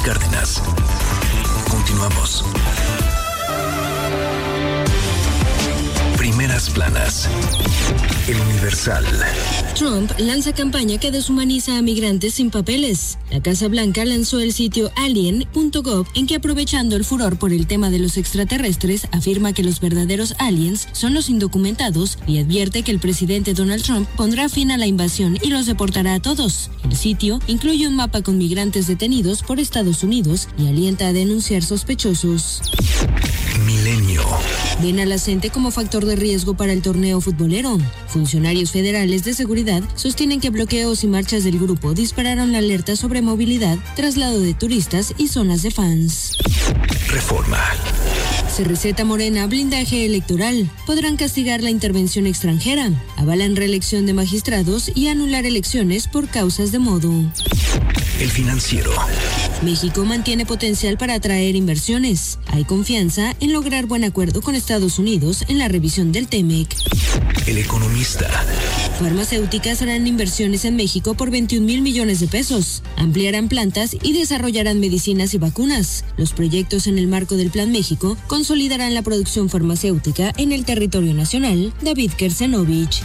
Cárdenas. Continuamos. Primeras planas. El Universal. Trump lanza campaña que deshumaniza a migrantes sin papeles. La Casa Blanca lanzó el sitio alien.gov en que, aprovechando el furor por el tema de los extraterrestres, afirma que los verdaderos aliens son los indocumentados y advierte que el presidente Donald Trump pondrá fin a la invasión y los deportará a todos. El sitio incluye un mapa con migrantes detenidos por Estados Unidos y alienta a denunciar sospechosos. Milenio. Ven a la gente como factor de riesgo para el torneo futbolero. Funcionarios federales de seguridad sostienen que bloqueos y marchas del grupo dispararon la alerta sobre movilidad, traslado de turistas y zonas de fans. Reforma. Se receta Morena blindaje electoral. Podrán castigar la intervención extranjera. Avalan reelección de magistrados y anular elecciones por causas de modo. El Financiero. México mantiene potencial para atraer inversiones. Hay confianza en lograr buen acuerdo con Estados Unidos en la revisión del TEMEC. El Economista. Farmacéuticas harán inversiones en México por 21,000 millones de pesos. Ampliarán plantas y desarrollarán medicinas y vacunas. Los proyectos en el marco del Plan México consolidarán la producción farmacéutica en el territorio nacional. David Kersenovich.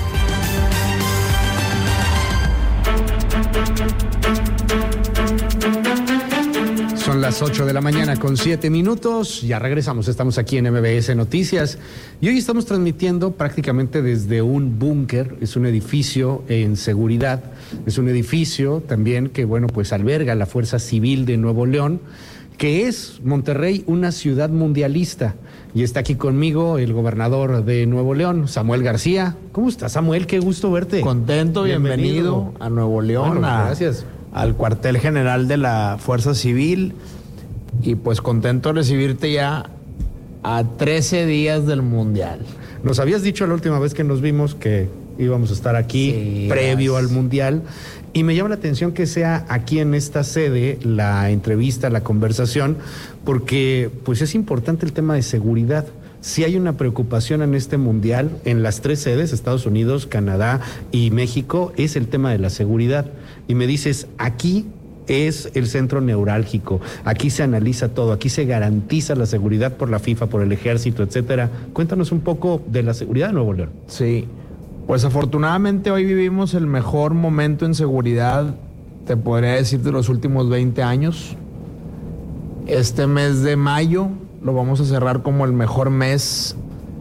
Son las 8 de la mañana con 7 minutos. Ya regresamos, estamos aquí en MBS Noticias y hoy estamos transmitiendo prácticamente desde un búnker. Es un edificio en seguridad, es un edificio también que, bueno, pues alberga la Fuerza Civil de Nuevo León, que es Monterrey una ciudad mundialista. Y está aquí conmigo el gobernador de Nuevo León, Samuel García. ¿Cómo estás, Samuel? Qué gusto verte. Contento, bienvenido a Nuevo León. Bueno, gracias. Al cuartel general de la Fuerza Civil, y pues contento de recibirte ya a 13 días del Mundial. Nos habías dicho la última vez que nos vimos que íbamos a estar aquí previo al Mundial, y me llama la atención que sea aquí en esta sede la entrevista, la conversación, porque pues es importante el tema de seguridad. Si hay una preocupación en este Mundial, en las 3 sedes, Estados Unidos, Canadá y México, es el tema de la seguridad. Y me dices, aquí es el centro neurálgico, aquí se analiza todo, aquí se garantiza la seguridad por la FIFA, por el ejército, etcétera. Cuéntanos un poco de la seguridad de Nuevo León. Sí, pues afortunadamente hoy vivimos el mejor momento en seguridad, te podría decir, de los últimos 20 años. Este mes de mayo lo vamos a cerrar como el mejor mes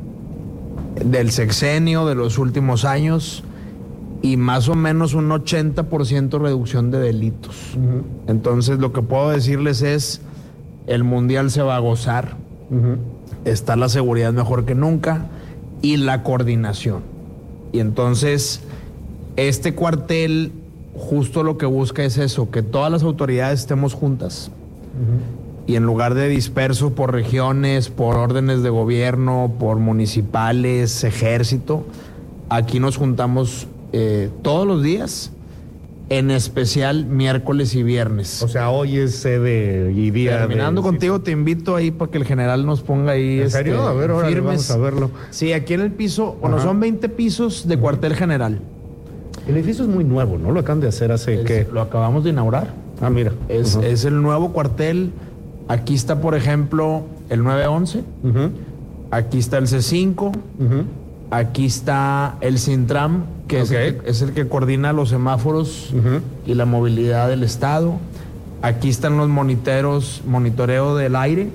del sexenio, de los últimos años, y más o menos un 80% reducción de delitos. Uh-huh. Entonces lo que puedo decirles es, el Mundial se va a gozar, está la seguridad mejor que nunca y la coordinación. Y entonces este cuartel justo lo que busca es eso, que todas las autoridades estemos juntas. Y en lugar de disperso por regiones, por órdenes de gobierno, por municipales, ejército, aquí nos juntamos todos los días, en especial miércoles y viernes. O sea, hoy es sede y día. Terminando contigo, te invito ahí para que el general nos ponga ahí. ¿En serio? A ver, ahora vamos a verlo. Sí, aquí en el piso, bueno, son 20 pisos de cuartel general. El edificio es muy nuevo, ¿no? Lo acaban de hacer Lo acabamos de inaugurar. Ah, mira. Es el nuevo cuartel. Aquí está, por ejemplo, el 911. Aquí está el C5. Aquí está el Sintram, que es el que coordina los semáforos y la movilidad del estado. Aquí están los monitoreo del aire.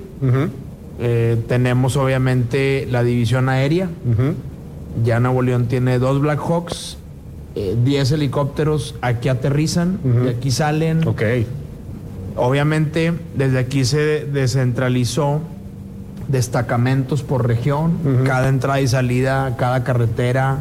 Tenemos obviamente la división aérea. Ya Nuevo León tiene 2 Black Hawks, 10 helicópteros. Aquí aterrizan y aquí salen. Obviamente desde aquí se descentralizó destacamentos por región, cada entrada y salida, cada carretera.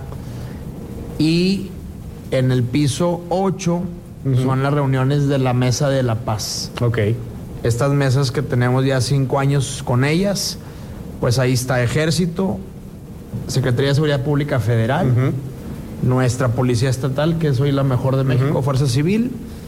Y en el piso 8 son las reuniones de la Mesa de la Paz. Estas mesas que tenemos ya 5 años con ellas, pues ahí está Ejército, Secretaría de Seguridad Pública Federal, nuestra Policía Estatal, que es hoy la mejor de México, Fuerza Civil,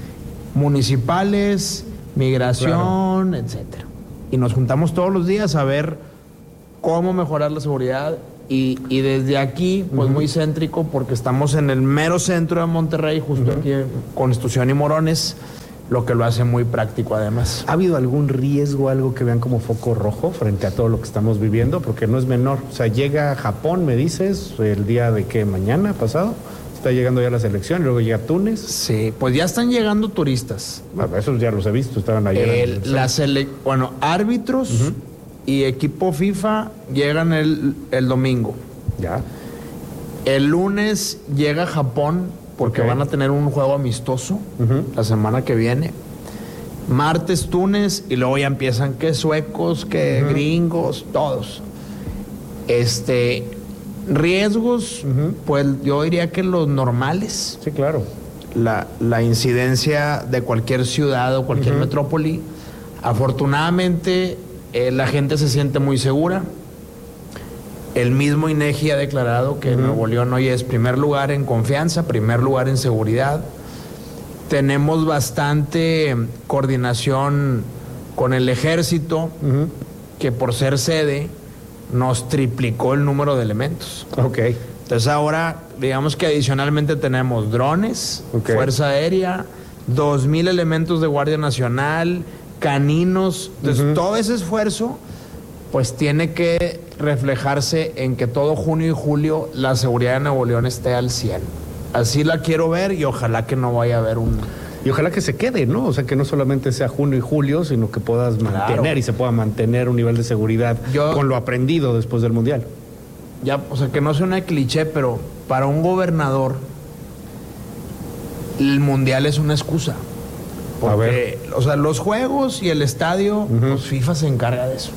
municipales, migración, etcétera. Y nos juntamos todos los días a ver cómo mejorar la seguridad y desde aquí, pues muy céntrico, porque estamos en el mero centro de Monterrey, justo aquí en Constitución y Morones, lo que lo hace muy práctico además. ¿Ha habido algún riesgo, algo que vean como foco rojo frente a todo lo que estamos viviendo? Porque no es menor. O sea, llega a Japón, me dices, el día de qué, mañana pasado. Está llegando ya la selección, y luego llega Túnez. Sí, pues ya están llegando turistas. Bueno, esos ya los he visto, estaban ayer. Árbitros y equipo FIFA llegan el domingo. Ya. El lunes llega Japón porque van a tener un juego amistoso la semana que viene. Martes Túnez y luego ya empiezan que suecos, que gringos, todos. Riesgos, pues yo diría que los normales. Sí, claro. La incidencia de cualquier ciudad o cualquier metrópoli. Afortunadamente, la gente se siente muy segura. El mismo INEGI ha declarado que Nuevo León hoy es primer lugar en confianza, primer lugar en seguridad. Tenemos bastante coordinación con el ejército, que por ser sede nos triplicó el número de elementos. Ok. Entonces ahora, digamos que adicionalmente tenemos drones, Fuerza Aérea, 2,000 elementos de Guardia Nacional, caninos. Entonces todo ese esfuerzo pues tiene que reflejarse en que todo junio y julio la seguridad de Nuevo León esté al 100. Así la quiero ver y ojalá que no vaya a haber un... Y ojalá que se quede, ¿no? O sea, que no solamente sea junio y julio, sino que puedas mantener y se pueda mantener un nivel de seguridad con lo aprendido después del Mundial. Ya, o sea, que no sea una cliché, pero para un gobernador el Mundial es una excusa. Porque, o sea, los juegos y el estadio, pues FIFA se encarga de eso.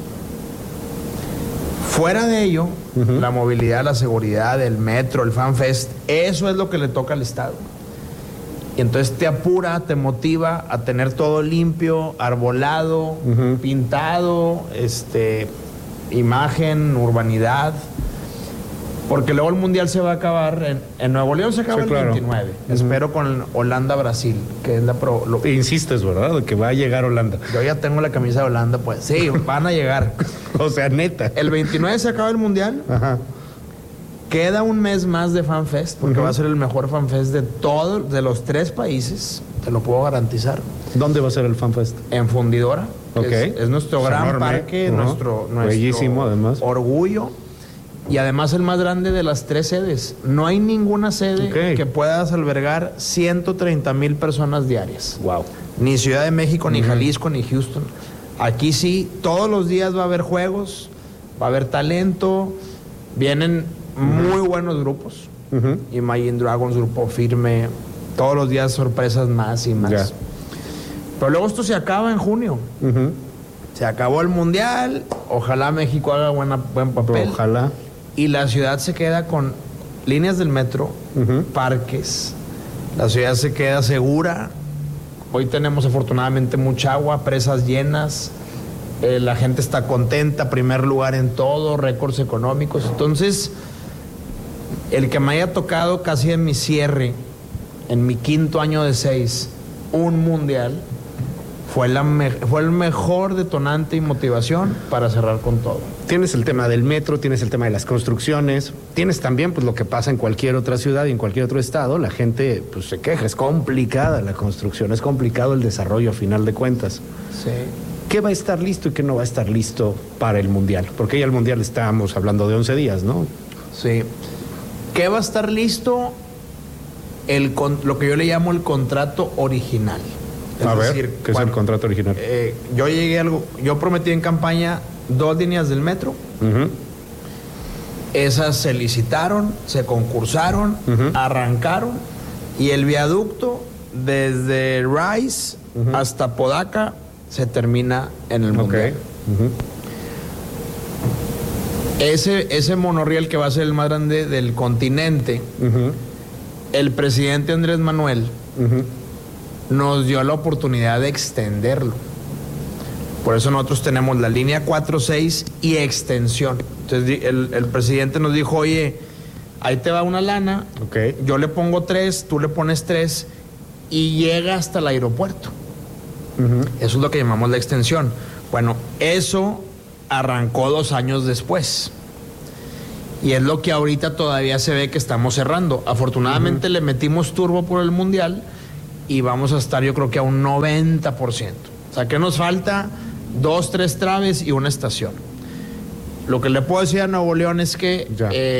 Fuera de ello, la movilidad, la seguridad, el metro, el FanFest, eso es lo que le toca al Estado. Y entonces te apura, te motiva a tener todo limpio, arbolado, pintado, imagen, urbanidad. Porque luego el Mundial se va a acabar, en Nuevo León se acaba el 29. Espero con Holanda-Brasil, que es la Insistes, ¿verdad? De que va a llegar Holanda. Yo ya tengo la camisa de Holanda, pues. Sí, van a llegar. O sea, neta. El 29 se acaba el Mundial. Queda un mes más de FanFest, porque va a ser el mejor FanFest de los 3 países, te lo puedo garantizar. ¿Dónde va a ser el FanFest? En Fundidora. Es nuestro gran parque, nuestro bellísimo, además. Orgullo. Y además el más grande de las 3 sedes. No hay ninguna sede que puedas albergar 130,000 personas diarias. Wow. Ni Ciudad de México, ni Jalisco, ni Houston. Aquí sí, todos los días va a haber juegos, va a haber talento, vienen muy buenos grupos. Imagine Dragons, Grupo Firme, todos los días sorpresas más y más. Pero luego esto se acaba en junio. Se acabó el Mundial, ojalá México haga buen papel. Ojalá. Y la ciudad se queda con líneas del metro, parques, la ciudad se queda segura. Hoy tenemos afortunadamente mucha agua, presas llenas, la gente está contenta, primer lugar en todo, récords económicos. Entonces, el que me haya tocado casi en mi cierre, en mi 5º año de 6, un Mundial, fue el mejor detonante y motivación para cerrar con todo. Tienes el tema del metro, tienes el tema de las construcciones, tienes también pues lo que pasa en cualquier otra ciudad y en cualquier otro estado. La gente pues se queja, es complicada la construcción, es complicado el desarrollo a final de cuentas. Sí. ¿Qué va a estar listo y qué no va a estar listo para el Mundial? Porque ya el Mundial estábamos hablando de 11 días, ¿no? Sí. ¿Qué va a estar listo? Lo que yo le llamo el contrato original. ¿Qué es el contrato original? Yo prometí en campaña 2 líneas del metro. Esas se licitaron, se concursaron, arrancaron, y el viaducto desde Rice hasta Podaca se termina en el Mundial. Ese monorriel que va a ser el más grande del continente, el presidente Andrés Manuel nos dio la oportunidad de extenderlo. Por eso nosotros tenemos la línea 4-6 y extensión. Entonces el presidente nos dijo, oye, ahí te va una lana, yo le pongo 3, tú le pones 3 y llega hasta el aeropuerto. Eso es lo que llamamos la extensión. Bueno, eso arrancó 2 años después. Y es lo que ahorita todavía se ve que estamos cerrando. Afortunadamente le metimos turbo por el Mundial y vamos a estar yo creo que a un 90%. O sea, que nos falta 2, 3 traves y una estación. Lo que le puedo decir a Nuevo León es que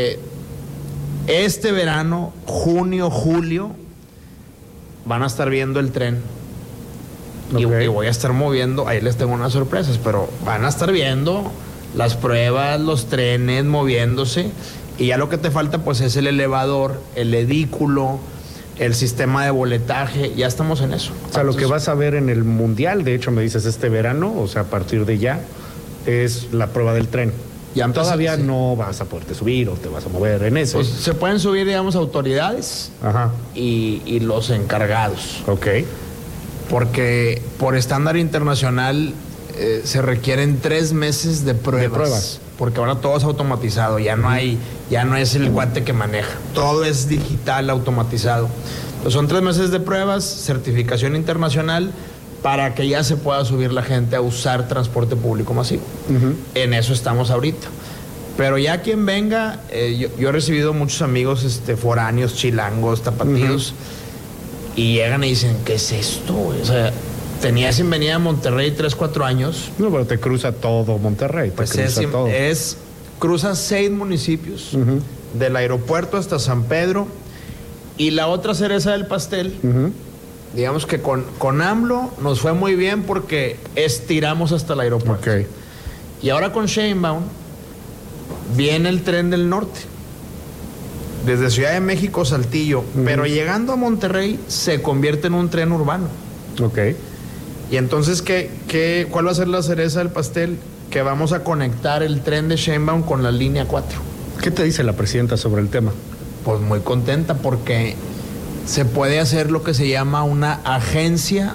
este verano, junio, julio, van a estar viendo el tren. Y voy a estar moviendo, ahí les tengo unas sorpresas, pero van a estar viendo las pruebas, los trenes moviéndose, y ya lo que te falta pues es el elevador, el edículo, el sistema de boletaje, ya estamos en eso. O sea, lo que vas a ver en el Mundial, de hecho me dices este verano, o sea, a partir de ya, es la prueba del tren. Ya todavía sí. No vas a poderte subir o te vas a mover en eso. Pues se pueden subir, digamos, autoridades. Ajá. Y los encargados. Ok. Porque por estándar internacional se requieren 3 meses de pruebas. Porque ahora todo es automatizado, ya no es el guante que maneja, todo es digital, automatizado. Entonces son 3 meses de pruebas, certificación internacional, para que ya se pueda subir la gente a usar transporte público masivo. En eso estamos ahorita. Pero ya quien venga, yo he recibido muchos amigos foráneos, chilangos, tapatíos, y llegan y dicen, ¿qué es esto? O sea, tenía sin venir a Monterrey 3, 4 años. No, pero te cruza todo Monterrey. Pues cruza 6 municipios, del aeropuerto hasta San Pedro. Y la otra cereza del pastel, digamos que con AMLO nos fue muy bien porque estiramos hasta el aeropuerto. Okay. Y ahora con Sheinbaum viene el tren del norte, desde Ciudad de México, Saltillo, pero llegando a Monterrey se convierte en un tren urbano. Ok. Y entonces, ¿cuál va a ser la cereza del pastel? Que vamos a conectar el tren de Sheinbaum con la línea 4. ¿Qué te dice la presidenta sobre el tema? Pues muy contenta porque se puede hacer lo que se llama una agencia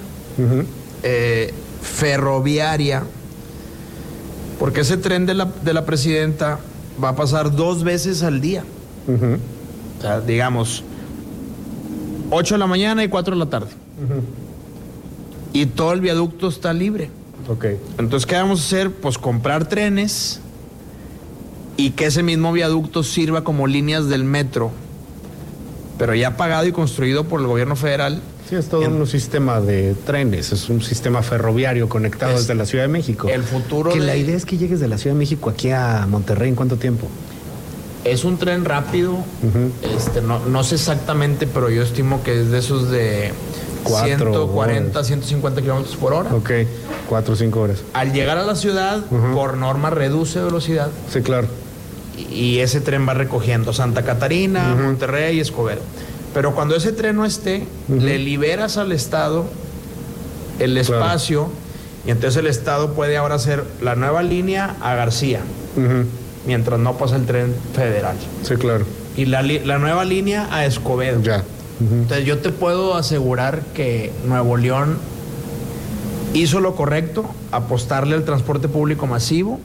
ferroviaria, porque ese tren de la presidenta va a pasar 2 veces al día. O sea, digamos, 8 de la mañana y 4 de la tarde. Y todo el viaducto está libre. Ok. Entonces, ¿qué vamos a hacer? Pues comprar trenes y que ese mismo viaducto sirva como líneas del metro, pero ya pagado y construido por el gobierno federal. Sí, es todo un sistema de trenes, es un sistema ferroviario conectado desde la Ciudad de México. El futuro que la idea es que llegues de la Ciudad de México aquí a Monterrey, ¿en cuánto tiempo? Es un tren rápido, no sé exactamente, pero yo estimo que es de esos de 140, 150 kilómetros por hora. Ok, 4 o 5 horas. Al llegar a la ciudad, por norma reduce velocidad. Sí, claro. Y ese tren va recogiendo Santa Catarina, Monterrey y Escobedo. Pero cuando ese tren no esté, le liberas al Estado el espacio, y entonces el Estado puede ahora hacer la nueva línea a García, mientras no pasa el tren federal. Sí, claro. Y la nueva línea a Escobedo. Ya. Entonces yo te puedo asegurar que Nuevo León hizo lo correcto, apostarle al transporte público masivo,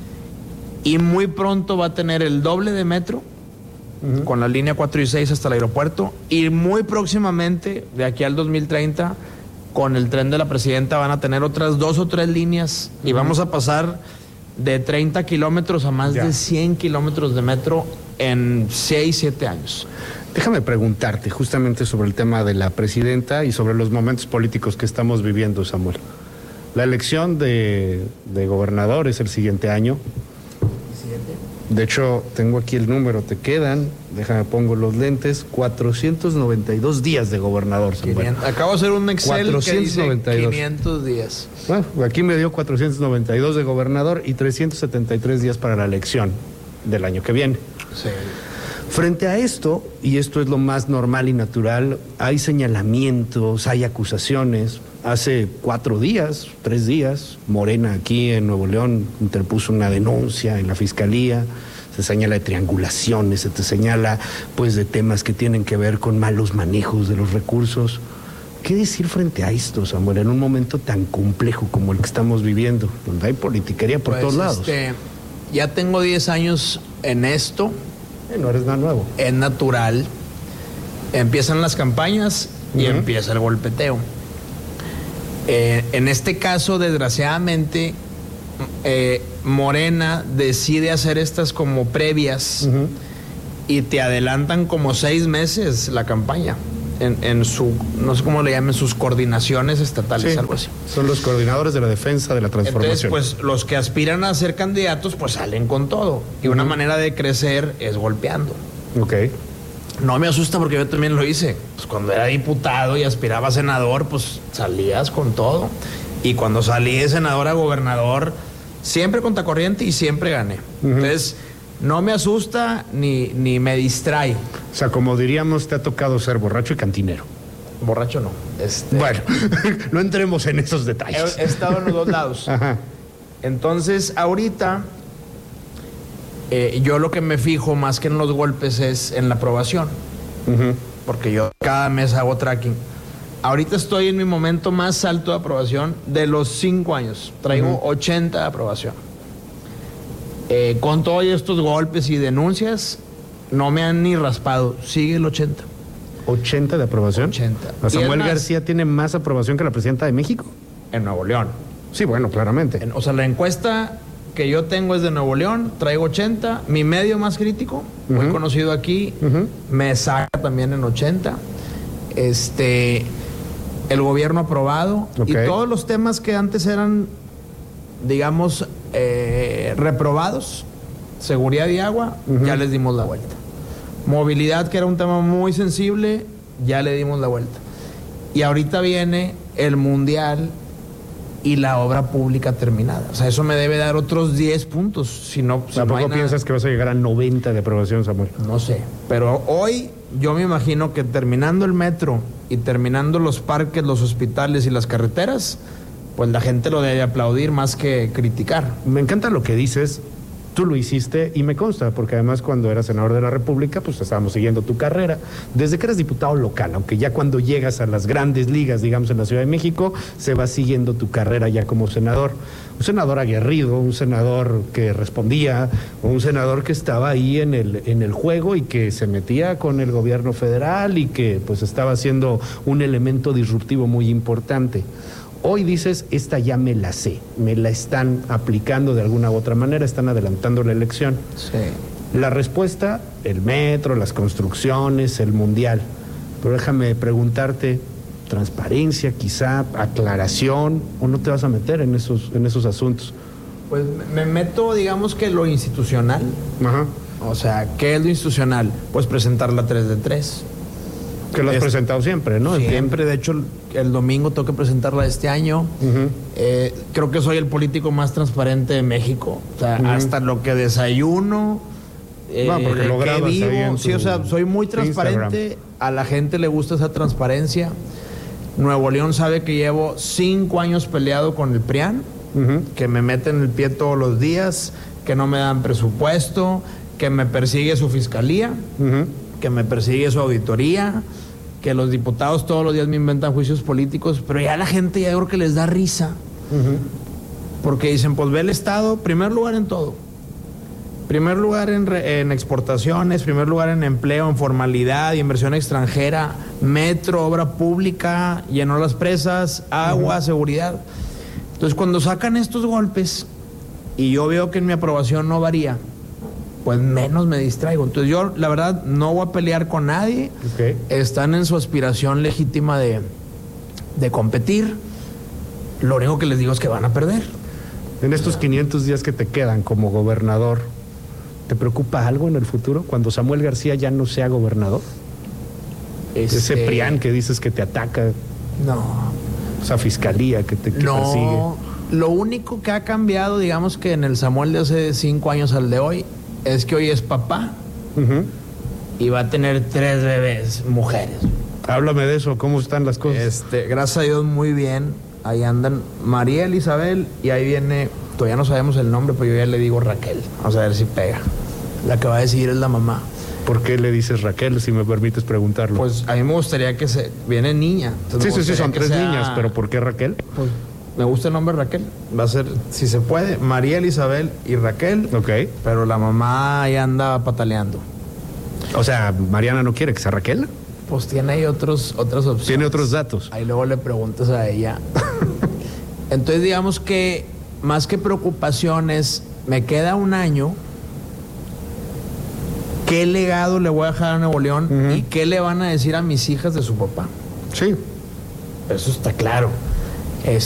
y muy pronto va a tener el doble de metro con la línea 4 y 6 hasta el aeropuerto, y muy próximamente, de aquí al 2030, con el tren de la presidenta van a tener otras 2 o 3 líneas y vamos a pasar de 30 kilómetros a más de 100 kilómetros de metro en 6, 7 años. Déjame preguntarte justamente sobre el tema de la presidenta y sobre los momentos políticos que estamos viviendo, Samuel. La elección de gobernador es el siguiente año. De hecho, tengo aquí el número, te quedan, déjame pongo los lentes, 492 días de gobernador, Samuel. Acabo de hacer un Excel 492. que dice 500 días. Bueno, aquí me dio 492 de gobernador y 373 días para la elección del año que viene. Sí. Frente a esto, y esto es lo más normal y natural, hay señalamientos, hay acusaciones. Hace 4 días, 3 días, Morena aquí en Nuevo León interpuso una denuncia en la fiscalía. Se señala de triangulaciones, se te señala pues de temas que tienen que ver con malos manejos de los recursos. ¿Qué decir frente a esto, Samuel, en un momento tan complejo como el que estamos viviendo, donde hay politiquería por todos lados? Ya tengo 10 años en esto. No eres nada nuevo. Es natural. Empiezan las campañas y empieza el golpeteo. En este caso, desgraciadamente, Morena decide hacer estas como previas y te adelantan como 6 meses la campaña. en su, no sé cómo le llamen, sus coordinaciones estatales, Sí, algo así. son los coordinadores de la defensa de la transformación. Entonces, pues los que aspiran a ser candidatos, pues salen con todo. Y una manera de crecer es golpeando. Ok. No me asusta porque yo también lo hice. Pues cuando era diputado y aspiraba a senador, pues salías con todo. Y cuando salí de senador a gobernador, siempre contra corriente y siempre gané. Entonces, no me asusta ni me distrae. O sea, como diríamos, te ha tocado ser borracho y cantinero. Borracho no. Bueno, no entremos en esos detalles. He estado en los dos lados. Ajá. Entonces, ahorita, yo lo que me fijo más que en los golpes es en la aprobación. Porque yo cada mes hago tracking. Ahorita estoy en mi momento más alto de aprobación de los 5 años. Traigo 80 de aprobación. Con todos estos golpes y denuncias, no me han ni raspado. Sigue el 80. ¿80 de aprobación? 80. ¿A Samuel Y es más, García tiene más aprobación que la presidenta de México? En Nuevo León. Sí, bueno, claramente. O sea, la encuesta que yo tengo es de Nuevo León, traigo 80. Mi medio más crítico, muy conocido aquí, me saca también en 80. El gobierno aprobado. Ok. Y todos los temas que antes eran, digamos, reprobados, seguridad y agua, ya les dimos la vuelta. Movilidad, que era un tema muy sensible, ya le dimos la vuelta. Y ahorita viene el mundial y la obra pública terminada. O sea, eso me debe dar otros 10 puntos. Si no ¿Tampoco hay nada. piensas que vas a llegar a 90 de aprobación, Samuel? No sé. Pero hoy yo me imagino que terminando el metro y terminando los parques, los hospitales y las carreteras, pues la gente lo debe aplaudir más que criticar. Me encanta lo que dices. Tú lo hiciste y me consta, porque además cuando eras senador de la República, pues estábamos siguiendo tu carrera. Desde que eras diputado local, aunque ya cuando llegas a las grandes ligas, digamos en la Ciudad de México, se va siguiendo tu carrera ya como senador. Un senador aguerrido, un senador que respondía, un senador que estaba ahí en el juego y que se metía con el gobierno federal y que pues estaba siendo un elemento disruptivo muy importante. Hoy dices, esta ya me la sé, me la están aplicando de alguna u otra manera, están adelantando la elección. Sí. La respuesta, el metro, las construcciones, el mundial. Pero déjame preguntarte, transparencia quizá, aclaración, o no te vas a meter en esos asuntos. Pues me meto, digamos que lo institucional. Ajá. O sea, ¿qué es lo institucional? Pues presentar la 3 de 3. Que lo has presentado siempre, ¿no? Siempre, de hecho, el domingo tengo que presentarla este año. Creo que soy el político más transparente de México. O sea, hasta lo que desayuno, porque lo que grabas ahí vivo. en Sí, o sea, soy muy transparente. Instagram. A la gente le gusta esa transparencia. Nuevo León sabe que llevo 5 años peleado con el PRIAN, que me meten el pie todos los días, que no me dan presupuesto, que me persigue su fiscalía, que me persigue su auditoría, que los diputados todos los días me inventan juicios políticos, pero ya la gente ya creo que les da risa. Porque dicen, pues ve el Estado, primer lugar en todo. Primer lugar en exportaciones, primer lugar en empleo, en formalidad y inversión extranjera, metro, obra pública, llenó las presas, agua, seguridad. Entonces, cuando sacan estos golpes y yo veo que en mi aprobación no varía, pues menos me distraigo. Entonces yo, la verdad, no voy a pelear con nadie. Okay. Están en su aspiración legítima de competir. Lo único que les digo es que van a perder. En estos 500 días que te quedan como gobernador, ¿te preocupa algo en el futuro? Cuando Samuel García ya no sea gobernador. Ese PRIAN que dices que te ataca. No. Esa fiscalía que te persigue. Lo único que ha cambiado, digamos que en el Samuel de hace 5 años al de hoy, es que hoy es papá y va a tener 3 bebés mujeres. Háblame de eso, ¿cómo están las cosas? Gracias a Dios, muy bien. Ahí andan María Elizabeth y ahí viene, todavía no sabemos el nombre, pero yo ya le digo Raquel. Vamos a ver si pega. La que va a decidir es la mamá. ¿Por qué le dices Raquel, si me permites preguntarlo? Pues a mí me gustaría que viene niña. Sí, son 3 niñas, pero ¿por qué Raquel? Pues me gusta el nombre Raquel. Va a ser, si se puede, María Elizabeth y Raquel. Ok. Pero la mamá ahí anda pataleando. O sea, Mariana no quiere que sea Raquel. Pues tiene ahí otras opciones. Tiene otros datos. Ahí luego le preguntas a ella. Entonces, digamos que más que preocupaciones, me queda un año ¿qué legado le voy a dejar a Nuevo León? ¿Y qué le van a decir a mis hijas de su papá? Sí. Eso está claro.